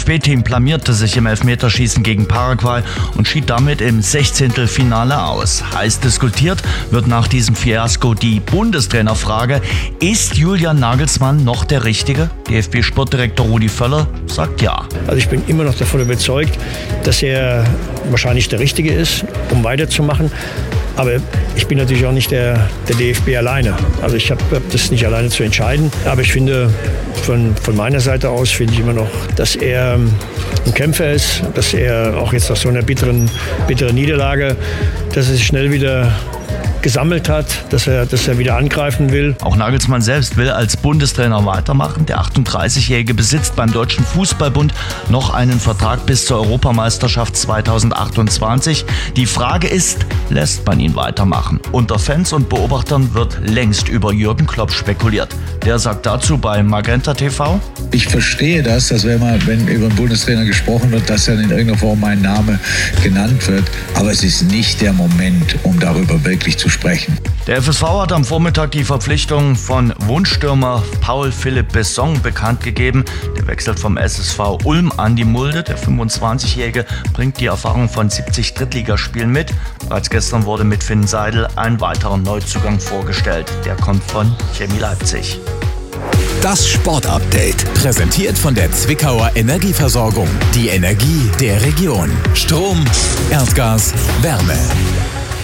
DFB-Team blamierte sich im Elfmeterschießen gegen Paraguay und schied damit im 16. Finale aus. Heiß diskutiert wird nach diesem Fiasko die Bundestrainerfrage: Ist Julian Nagelsmann noch der Richtige? DFB-Sportdirektor Rudi Völler sagt ja. Also ich bin immer noch davon überzeugt, dass er wahrscheinlich der Richtige ist, um weiterzumachen. Aber ich bin natürlich auch nicht der DFB alleine. Also ich habe das nicht alleine zu entscheiden. Aber ich finde, von meiner Seite aus finde ich immer noch, dass er ein Kämpfer ist, dass er auch jetzt nach so einer bitteren Niederlage, dass er sich schnell wieder gesammelt hat, dass er wieder angreifen will. Auch Nagelsmann selbst will als Bundestrainer weitermachen. Der 38-Jährige besitzt beim Deutschen Fußballbund noch einen Vertrag bis zur Europameisterschaft 2028. Die Frage ist, lässt man ihn weitermachen? Unter Fans und Beobachtern wird längst über Jürgen Klopp spekuliert. Der sagt dazu bei Magenta TV: Ich verstehe das, dass wenn über einen Bundestrainer gesprochen wird, dass dann in irgendeiner Form mein Name genannt wird. Aber es ist nicht der Moment, um darüber wirklich zu sprechen. Der FSV hat am Vormittag die Verpflichtung von Wunschstürmer Paul-Philipp Besson bekannt gegeben. Der wechselt vom SSV Ulm an die Mulde. Der 25-Jährige bringt die Erfahrung von 70 Drittligaspielen mit. Bereits gestern wurde mit Finn Seidel ein weiterer Neuzugang vorgestellt. Der kommt von Chemie Leipzig. Das Sportupdate, präsentiert von der Zwickauer Energieversorgung. Die Energie der Region. Strom, Erdgas, Wärme.